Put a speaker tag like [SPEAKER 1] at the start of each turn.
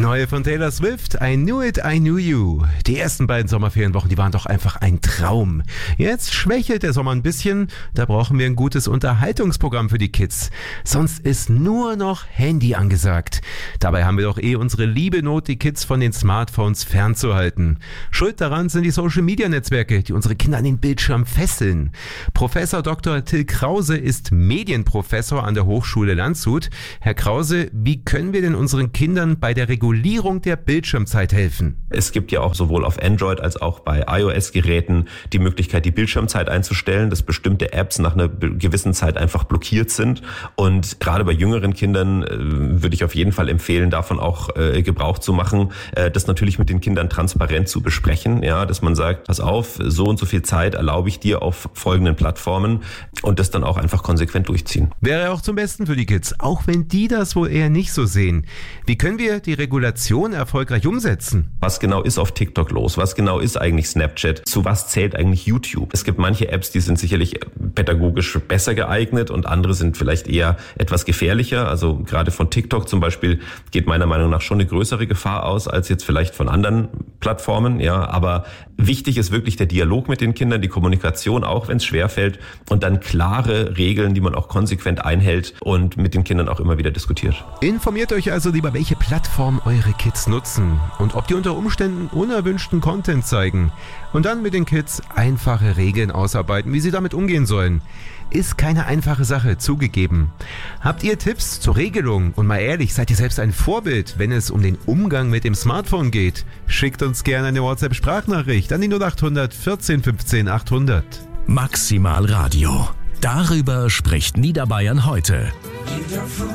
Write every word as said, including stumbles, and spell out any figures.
[SPEAKER 1] neue von Taylor Swift, I Knew It, I Knew You. Die ersten beiden Sommerferienwochen, die waren doch einfach ein Traum. Jetzt schwächelt der Sommer ein bisschen, da brauchen wir ein gutes Unterhaltungsprogramm für die Kids. Sonst ist nur noch Handy angesagt. Dabei haben wir doch eh unsere liebe Not, die Kids von den Smartphones fernzuhalten. Schuld daran sind die Social-Media-Netzwerke, die unsere Kinder an den Bildschirm fesseln. Professor Doktor Till Krause ist Medienprofessor an der Hochschule Landshut. Herr Krause, wie können wir denn unseren Kindern bei der Regulierung der Bildschirmzeit helfen?
[SPEAKER 2] Es gibt ja auch sowohl auf Android als auch bei iOS-Geräten die Möglichkeit, die Bildschirmzeit einzustellen, dass bestimmte Apps nach einer gewissen Zeit einfach blockiert sind. Und gerade bei jüngeren Kindern äh, würde ich auf jeden Fall empfehlen, davon auch äh, Gebrauch zu machen, äh, das natürlich mit den Kindern transparent zu besprechen, ja, dass man sagt, pass auf, so und so viel Zeit erlaube ich dir auf folgenden Plattformen und das dann auch einfach konsequent durchziehen.
[SPEAKER 1] Wäre auch zum Besten für die Kids, auch wenn die das wohl eher nicht so sehen. Wie können wir die Regulation erfolgreich umsetzen?
[SPEAKER 2] Was genau ist auf TikTok los? Was genau ist eigentlich Snapchat? Zu was zählt eigentlich YouTube? Es gibt manche Apps, die sind sicherlich pädagogisch besser geeignet und andere sind vielleicht eher etwas gefährlicher. Also gerade von TikTok zum Beispiel geht meiner Meinung nach schon eine größere Gefahr aus als jetzt vielleicht von anderen Plattformen. Ja, aber wichtig ist wirklich der Dialog mit den Kindern, die Kommunikation, auch wenn es schwerfällt, und dann klare Regeln, die man auch konsequent einhält und mit den Kindern auch immer wieder diskutiert.
[SPEAKER 1] Informiert euch also lieber, welche Plattform eure Kids nutzen und ob die unter Umständen unerwünschten Content zeigen. Und dann mit den Kids einfache Regeln ausarbeiten, wie sie damit umgehen sollen. Ist keine einfache Sache, zugegeben. Habt ihr Tipps zur Regelung? Und mal ehrlich, seid ihr selbst ein Vorbild, wenn es um den Umgang mit dem Smartphone geht? Schickt uns gerne eine WhatsApp-Sprachnachricht an die null acht hundert vierzehn fünfzehn achthundert.
[SPEAKER 3] Maximal Radio. Darüber spricht Niederbayern heute.